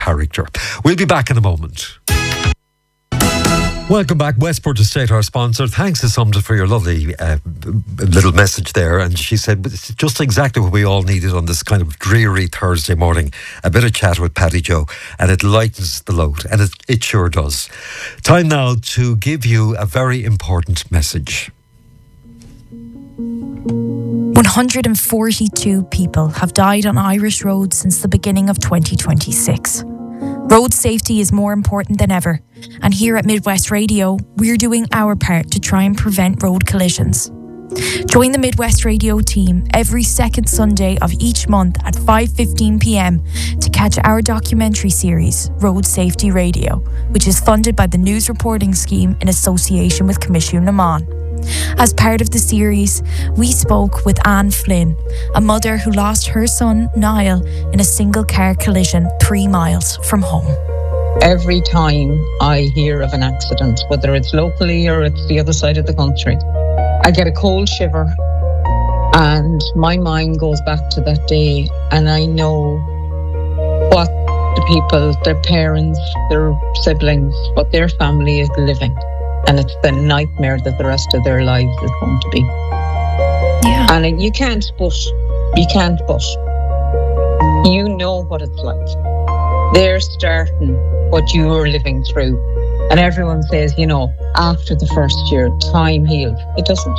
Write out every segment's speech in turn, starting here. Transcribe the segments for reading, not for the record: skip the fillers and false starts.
character. We'll be back in a moment. Welcome back. Westport Estate, our sponsor. Thanks to Sumta for your lovely little message there. And she said, it's just exactly what we all needed on this kind of dreary Thursday morning. A bit of chat with Paddy Joe, and it lightens the load. And it sure does. Time now to give you a very important message. 142 people have died on Irish roads since the beginning of 2026. Road safety is more important than ever, and here at Midwest Radio, we're doing our part to try and prevent road collisions. Join the Midwest Radio team every second Sunday of each month at 5:15 p.m. to catch our documentary series, Road Safety Radio, which is funded by the News Reporting Scheme in association with Commission Naman. As part of the series, we spoke with Anne Flynn, a mother who lost her son, Niall, in a single-car collision 3 miles from home. Every time I hear of an accident, whether it's locally or it's the other side of the country, I get a cold shiver and my mind goes back to that day, and I know what the people, their parents, their siblings, what their family is living. And it's the nightmare that the rest of their lives is going to be. Yeah. And you can't but. You know what it's like. They're starting what you're living through. And everyone says, after the first year, time heals. It doesn't.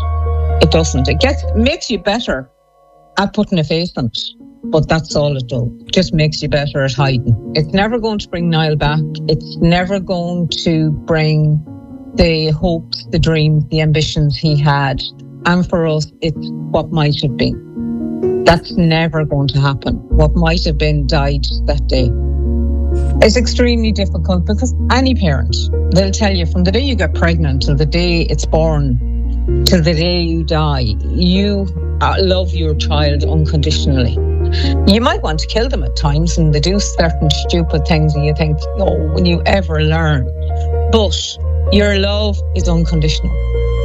It makes you better at putting a face on it. But that's all it does. It just makes you better at hiding. It's never going to bring Niall back. It's never going to bring the hopes, the dreams, the ambitions he had. And for us, it's what might have been. That's never going to happen. What might have been died that day. It's extremely difficult because any parent, they'll tell you from the day you get pregnant till the day it's born, till the day you die, you love your child unconditionally. You might want to kill them at times and they do certain stupid things and you think, will you ever learn? But your love is unconditional.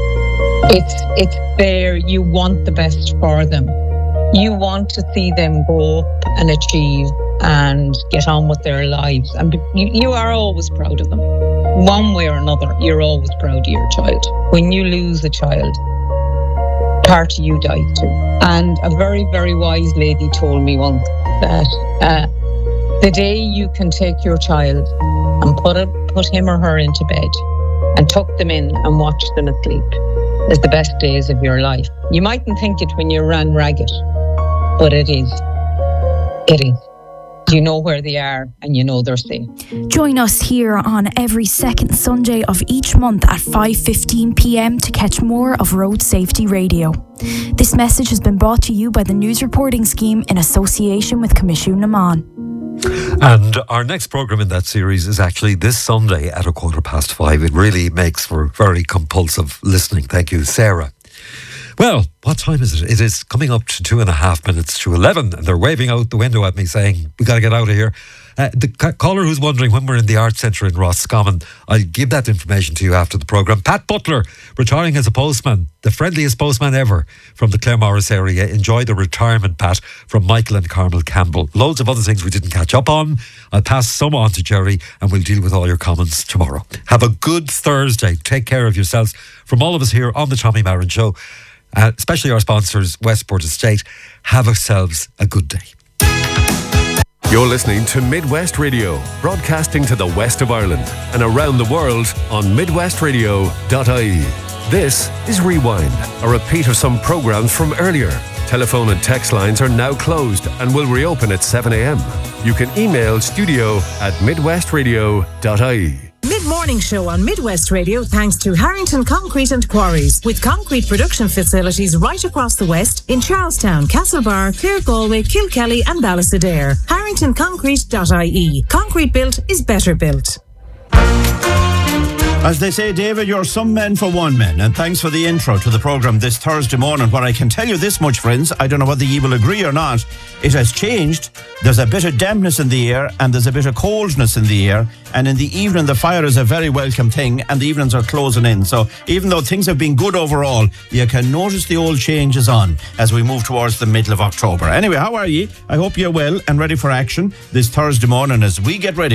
It's there. You want the best for them. You want to see them grow up and achieve and get on with their lives. And you are always proud of them. One way or another, you're always proud of your child. When you lose a child, part of you dies too. And a very, very wise lady told me once that the day you can take your child and put him or her into bed and tuck them in and watch them asleep is the best days of your life. You mightn't think it when you ran ragged, but it is. It is. You know where they are and you know they're safe. Join us here on every second Sunday of each month at 5:15 p.m. to catch more of Road Safety Radio. This message has been brought to you by the News Reporting Scheme in association with Commission Naman. And our next programme in that series is actually this Sunday at 5:15. It really makes for very compulsive listening. Thank you, Sarah. Well, what time is it? It is coming up to 2.5 minutes to 11, and they're waving out the window at me saying, we got to get out of here. The caller who's wondering when we're in the Arts Centre in Roscommon, I'll give that information to you after the programme. Pat Butler, retiring as a postman, the friendliest postman ever from the Claremorris area. Enjoy the retirement, Pat, from Michael and Carmel Campbell. Loads of other things we didn't catch up on. I'll pass some on to Jerry and we'll deal with all your comments tomorrow. Have a good Thursday. Take care of yourselves. From all of us here on the Tommy Marin Show, especially our sponsors, Westport Estate, have yourselves a good day. You're listening to Midwest Radio, broadcasting to the west of Ireland and around the world on midwestradio.ie. This is Rewind, a repeat of some programmes from earlier. Telephone and text lines are now closed and will reopen at 7 a.m. You can email studio@midwestradio.ie. Mid-morning show on Midwest Radio thanks to Harrington Concrete and Quarries, with concrete production facilities right across the west in Charlestown, Castlebar, Clare, Galway, Kilkelly and Ballastadair. HarringtonConcrete.ie. Concrete built is better built. As they say, David, you're some men for one man, and thanks for the intro to the programme this Thursday morning. What I can tell you this much, friends, I don't know whether you will agree or not, it has changed. There's a bit of dampness in the air and there's a bit of coldness in the air, and in the evening the fire is a very welcome thing, and the evenings are closing in. So even though things have been good overall, you can notice the old changes on as we move towards the middle of October. Anyway, how are you? I hope you're well and ready for action this Thursday morning as we get ready